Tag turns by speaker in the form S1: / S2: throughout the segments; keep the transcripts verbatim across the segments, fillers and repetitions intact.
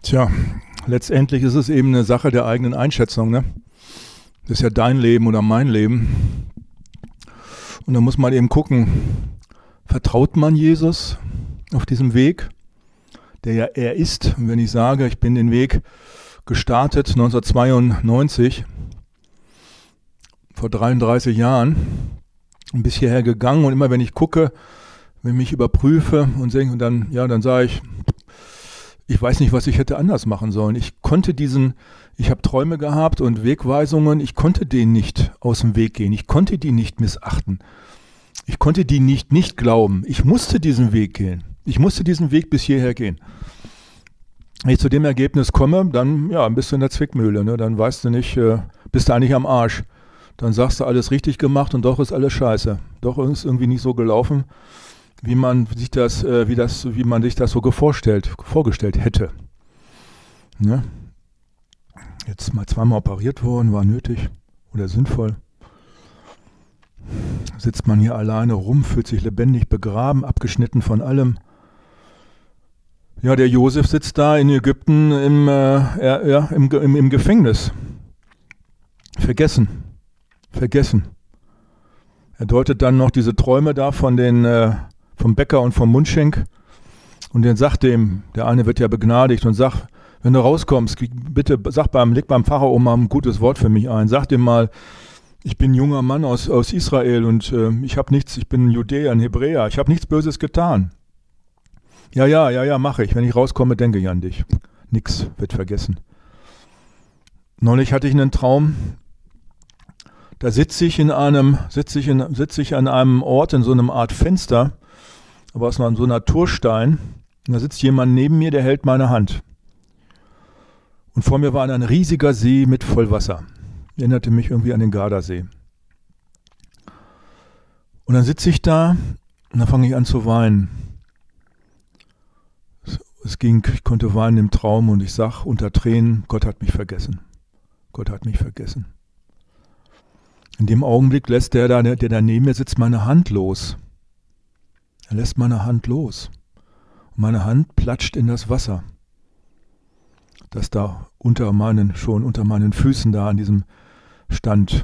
S1: Tja, letztendlich ist es eben eine Sache der eigenen Einschätzung, ne? Das ist ja dein Leben oder mein Leben. Und da muss man eben gucken, vertraut man Jesus auf diesem Weg, der ja er ist? Und wenn ich sage, ich bin den Weg gestartet neunzehnhundertzweiundneunzig, vor dreiunddreißig Jahren, und bis hierher gegangen, und immer wenn ich gucke, wenn ich mich überprüfe und denke, und dann, ja, dann sage ich, ich weiß nicht, was ich hätte anders machen sollen. Ich konnte diesen, ich habe Träume gehabt und Wegweisungen, ich konnte denen nicht aus dem Weg gehen. Ich konnte die nicht missachten. Ich konnte die nicht nicht glauben. Ich musste diesen Weg gehen. Ich musste diesen Weg bis hierher gehen. Wenn ich zu dem Ergebnis komme, dann ja, bist du in der Zwickmühle. Ne? Dann weißt du nicht, äh, bist du eigentlich am Arsch. Dann sagst du, alles richtig gemacht und doch ist alles scheiße. Doch ist irgendwie nicht so gelaufen, wie man sich das, äh, wie das, wie man sich das so vorgestellt, vorgestellt hätte. Ne? Jetzt mal zweimal operiert worden, war nötig oder sinnvoll. Sitzt man hier alleine rum, fühlt sich lebendig begraben, abgeschnitten von allem. Ja, der Josef sitzt da in Ägypten im, äh, er, ja, im, im, im Gefängnis. Vergessen. Vergessen. Er deutet dann noch diese Träume da von den äh, vom Bäcker und vom Mundschenk, und den sagt dem, der eine wird ja begnadigt, und sagt, wenn du rauskommst, bitte sag beim, leg beim Pharao mal ein gutes Wort für mich ein. Sag dem mal, ich bin ein junger Mann aus, aus Israel und äh, ich habe nichts, ich bin ein Judäer, ein Hebräer, ich habe nichts Böses getan. Ja, ja, ja, ja, mache ich. Wenn ich rauskomme, denke ich an dich. Nix wird vergessen. Neulich hatte ich einen Traum, da sitze ich in einem, sitze ich in, sitze ich an einem Ort in so einem Art Fenster, aber aus so einem Naturstein. Und da sitzt jemand neben mir, der hält meine Hand. Und vor mir war ein riesiger See mit Vollwasser. Erinnerte mich irgendwie an den Gardasee. Und dann sitze ich da und dann fange ich an zu weinen. Es ging, ich konnte weinen im Traum und ich sag unter Tränen, Gott hat mich vergessen. Gott hat mich vergessen. In dem Augenblick lässt der, da, der da neben mir sitzt, meine Hand los. Er lässt meine Hand los. Und meine Hand platscht in das Wasser, das da unter meinen, schon unter meinen Füßen da an diesem stand.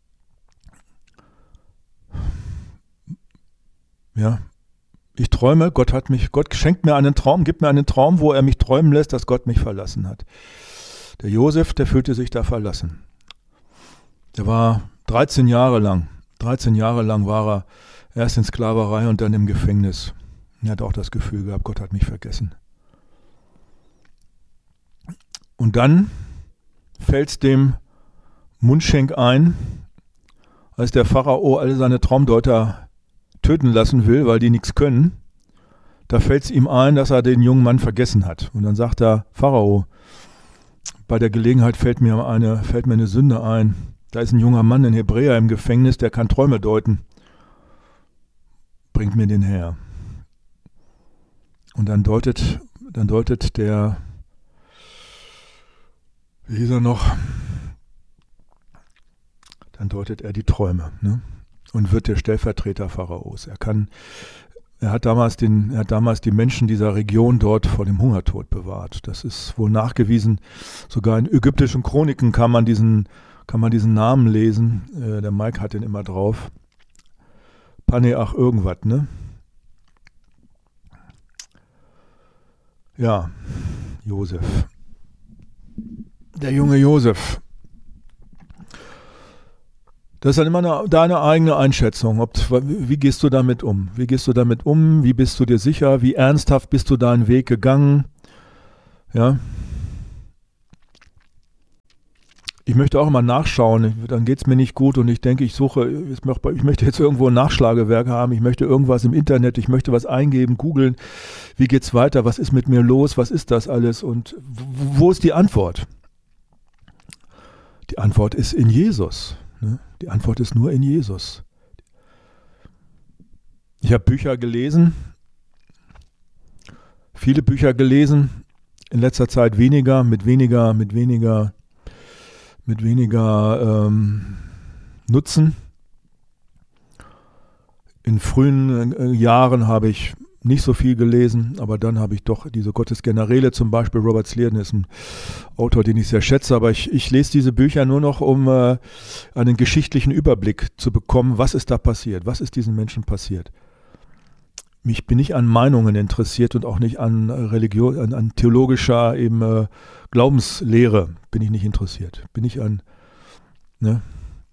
S1: Ja, ich träume, Gott hat mich, Gott schenkt mir einen Traum, gibt mir einen Traum, wo er mich träumen lässt, dass Gott mich verlassen hat. Der Josef, der fühlte sich da verlassen. Der war dreizehn Jahre lang, dreizehn Jahre lang war er erst in Sklaverei und dann im Gefängnis. Er hat auch das Gefühl gehabt, Gott hat mich vergessen. Und dann fällt es dem Mundschenk ein, als der Pharao alle seine Traumdeuter töten lassen will, weil die nichts können. Da fällt es ihm ein, dass er den jungen Mann vergessen hat. Und dann sagt er, Pharao, bei der Gelegenheit fällt mir eine, fällt mir eine Sünde ein. Da ist ein junger Mann, ein Hebräer im Gefängnis, der kann Träume deuten. Bringt mir den her. Und dann deutet, dann deutet der, wie hieß er noch, dann deutet er die Träume, ne? Und wird der Stellvertreter Pharaos. Er kann, er hat damals den, er hat damals die Menschen dieser Region dort vor dem Hungertod bewahrt. Das ist wohl nachgewiesen. Sogar in ägyptischen Chroniken kann man diesen, kann man diesen Namen lesen. Äh, der Mike hat den immer drauf. Paneach irgendwas, ne? Ja, Josef. Der junge Josef. Das ist dann immer eine, deine eigene Einschätzung. Ob, wie gehst du damit um? Wie gehst du damit um? Wie bist du dir sicher? Wie ernsthaft bist du deinen Weg gegangen? Ja. Ich möchte auch immer nachschauen, dann geht es mir nicht gut und ich denke, ich suche, ich möchte jetzt irgendwo ein Nachschlagewerk haben, ich möchte irgendwas im Internet, ich möchte was eingeben, googeln, wie geht's weiter, was ist mit mir los, was ist das alles und wo ist die Antwort? Die Antwort ist in Jesus. Ne? Die Antwort ist nur in Jesus. Ich habe Bücher gelesen, viele Bücher gelesen, in letzter Zeit weniger, mit weniger, mit weniger mit weniger ähm, Nutzen. In frühen äh, Jahren habe ich nicht so viel gelesen, aber dann habe ich doch diese Gottesgenerale, zum Beispiel Robert Slierden ist ein Autor, den ich sehr schätze, aber ich, ich lese diese Bücher nur noch, um äh, einen geschichtlichen Überblick zu bekommen, was ist da passiert, was ist diesen Menschen passiert. Ich bin nicht an Meinungen interessiert und auch nicht an Religion, an, an theologischer eben äh, Glaubenslehre bin ich nicht interessiert. Bin ich an, ne?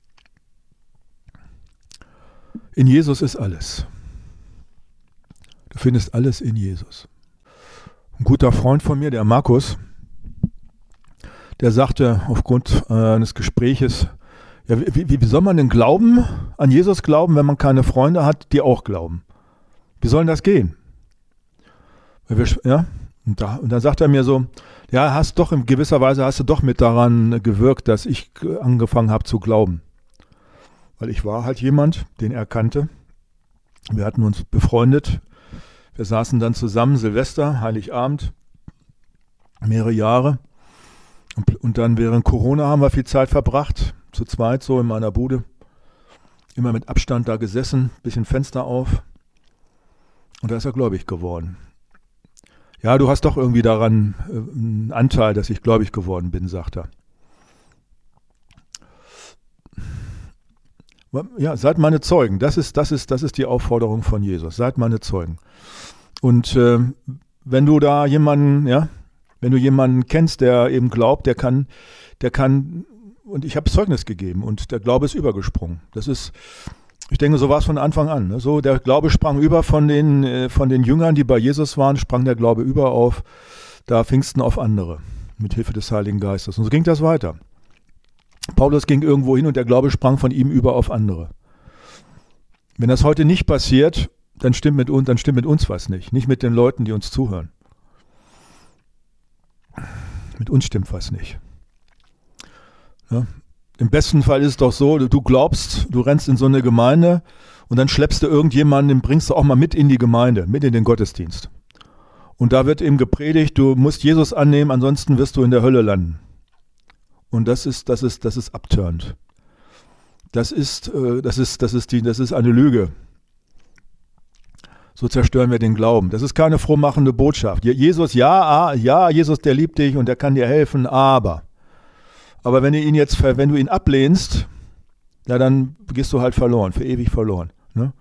S1: In Jesus ist alles. Du findest alles in Jesus. Ein guter Freund von mir, der Markus, der sagte aufgrund äh, eines Gespräches, ja, wie, wie soll man denn glauben, an Jesus glauben, wenn man keine Freunde hat, die auch glauben? Wie soll denn das gehen? Wir, ja, und, da, und dann sagt er mir so, ja, hast doch in gewisser Weise hast du doch mit daran gewirkt, dass ich angefangen habe zu glauben. Weil ich war halt jemand, den er kannte. Wir hatten uns befreundet. Wir saßen dann zusammen, Silvester, Heiligabend, mehrere Jahre. Und, und dann während Corona haben wir viel Zeit verbracht, zu zweit so in meiner Bude. Immer mit Abstand da gesessen, bisschen Fenster auf. Und da ist er gläubig geworden. Ja, du hast doch irgendwie daran äh, einen Anteil, dass ich gläubig geworden bin, sagt er. Ja, seid meine Zeugen. Das ist, das ist, das ist die Aufforderung von Jesus. Seid meine Zeugen. Und äh, wenn du da jemanden, ja, wenn du jemanden kennst, der eben glaubt, der kann, der kann, und ich habe Zeugnis gegeben und der Glaube ist übergesprungen. Das ist, ich denke, so war es von Anfang an. Ne? So, der Glaube sprang über von den, äh, von den Jüngern, die bei Jesus waren, sprang der Glaube über auf da Pfingsten auf andere, mit Hilfe des Heiligen Geistes. Und so ging das weiter. Paulus ging irgendwo hin und der Glaube sprang von ihm über auf andere. Wenn das heute nicht passiert, dann stimmt mit uns, dann stimmt mit uns was nicht. Nicht mit den Leuten, die uns zuhören. Mit uns stimmt was nicht. Ja? Im besten Fall ist es doch so, du glaubst, du rennst in so eine Gemeinde und dann schleppst du irgendjemanden, den bringst du auch mal mit in die Gemeinde, mit in den Gottesdienst. Und da wird eben gepredigt, du musst Jesus annehmen, ansonsten wirst du in der Hölle landen. Und das ist, das ist, das ist abturnt. Das ist, äh, das ist, das ist die, das ist eine Lüge. So zerstören wir den Glauben. Das ist keine frohmachende Botschaft. Jesus, ja, ja, Jesus, der liebt dich und der kann dir helfen, aber. Aber wenn du ihn jetzt, wenn du ihn ablehnst, ja, dann gehst du halt verloren, für ewig verloren. Ne?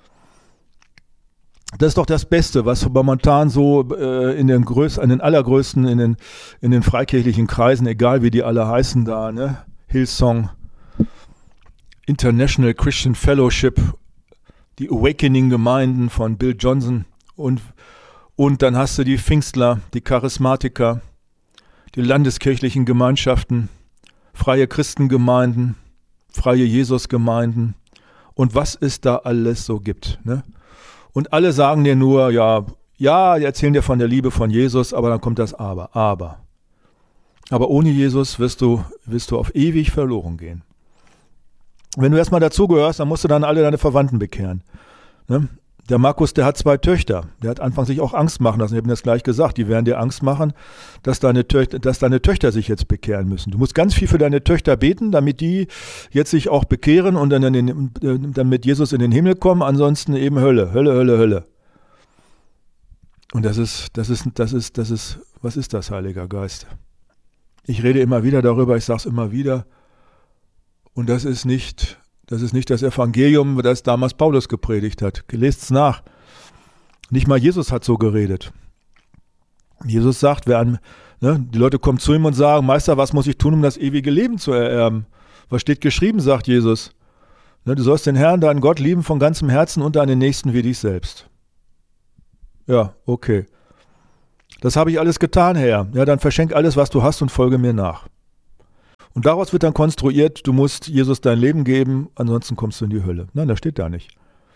S1: Das ist doch das Beste, was momentan so äh, in den größten, in den allergrößten, in den, in den freikirchlichen Kreisen, egal wie die alle heißen da, ne? Hillsong, International Christian Fellowship, die Awakening-Gemeinden von Bill Johnson und, und dann hast du die Pfingstler, die Charismatiker, die landeskirchlichen Gemeinschaften, freie Christengemeinden, freie Jesusgemeinden und was es da alles so gibt. Ne? Und alle sagen dir nur, ja, ja, die erzählen dir von der Liebe von Jesus, aber dann kommt das Aber, aber. Aber ohne Jesus wirst du, wirst du auf ewig verloren gehen. Wenn du erstmal dazugehörst, dann musst du dann alle deine Verwandten bekehren. Ne? Der Markus, der hat zwei Töchter. Der hat anfangs sich auch Angst machen lassen. Ich habe ihm das gleich gesagt. Die werden dir Angst machen, dass deine, Töchter, dass deine Töchter sich jetzt bekehren müssen. Du musst ganz viel für deine Töchter beten, damit die jetzt sich auch bekehren und dann, in den, dann mit Jesus in den Himmel kommen. Ansonsten eben Hölle, Hölle, Hölle, Hölle. Und das ist, das ist, das ist, das ist, was ist das, Heiliger Geist? Ich rede immer wieder darüber, ich sage es immer wieder. Und das ist nicht, das ist nicht das Evangelium, das damals Paulus gepredigt hat. Lest es nach. Nicht mal Jesus hat so geredet. Jesus sagt, wer an, ne, die Leute kommen zu ihm und sagen, Meister, was muss ich tun, um das ewige Leben zu ererben? Was steht geschrieben, sagt Jesus. Ne, du sollst den Herrn, deinen Gott, lieben von ganzem Herzen und deinen Nächsten wie dich selbst. Ja, okay. Das habe ich alles getan, Herr. Ja, dann verschenk alles, was du hast und folge mir nach. Und daraus wird dann konstruiert, du musst Jesus dein Leben geben, ansonsten kommst du in die Hölle. Nein, das steht da nicht.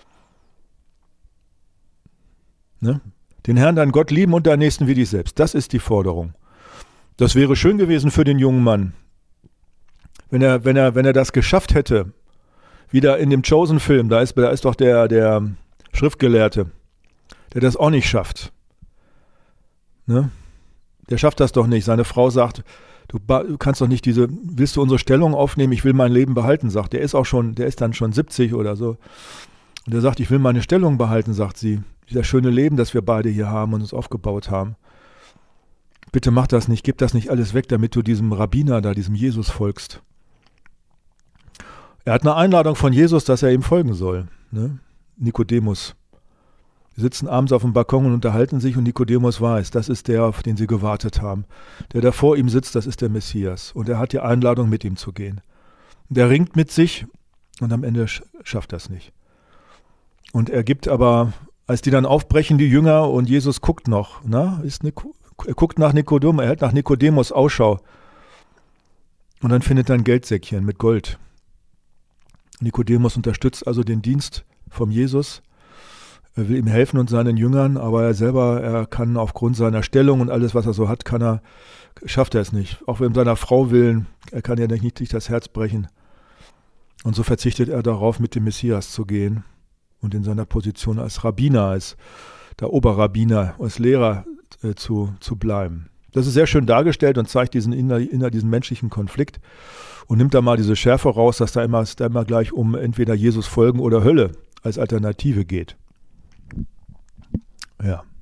S1: Ne? Den Herrn, deinen Gott lieben und deinen Nächsten wie dich selbst. Das ist die Forderung. Das wäre schön gewesen für den jungen Mann, wenn er, wenn er, wenn er das geschafft hätte. Wieder in dem Chosen-Film, da ist, da ist doch der, der Schriftgelehrte, der das auch nicht schafft. Ne? Der schafft das doch nicht. Seine Frau sagt, Du, du kannst doch nicht diese, willst du unsere Stellung aufnehmen, ich will mein Leben behalten, sagt. Der ist auch schon, der ist dann schon siebzig oder so. Und er sagt, ich will meine Stellung behalten, sagt sie. Dieser schöne Leben, das wir beide hier haben und uns aufgebaut haben. Bitte mach das nicht, gib das nicht alles weg, damit du diesem Rabbiner da, diesem Jesus folgst. Er hat eine Einladung von Jesus, dass er ihm folgen soll. Ne? Nikodemus. Sie sitzen abends auf dem Balkon und unterhalten sich und Nikodemus weiß, das ist der, auf den sie gewartet haben. Der da vor ihm sitzt, das ist der Messias. Und er hat die Einladung, mit ihm zu gehen. Der ringt mit sich und am Ende schafft er es nicht. Und er gibt aber, als die dann aufbrechen, die Jünger, und Jesus guckt noch, na, ist Nico, er guckt nach Nikodemus, er hält nach Nikodemus Ausschau. Und dann findet er ein Geldsäckchen mit Gold. Nikodemus unterstützt also den Dienst vom Jesus. Er will ihm helfen und seinen Jüngern, aber er selber, er kann aufgrund seiner Stellung und alles, was er so hat, kann er, schafft er es nicht. Auch wenn seiner Frau willen, er kann ja nicht, nicht das Herz brechen. Und so verzichtet er darauf, mit dem Messias zu gehen und in seiner Position als Rabbiner, als der Oberrabbiner, als Lehrer äh, zu, zu bleiben. Das ist sehr schön dargestellt und zeigt diesen inner, inner diesen menschlichen Konflikt und nimmt da mal diese Schärfe raus, dass da immer, da immer gleich um entweder Jesus folgen oder Hölle als Alternative geht. Ja.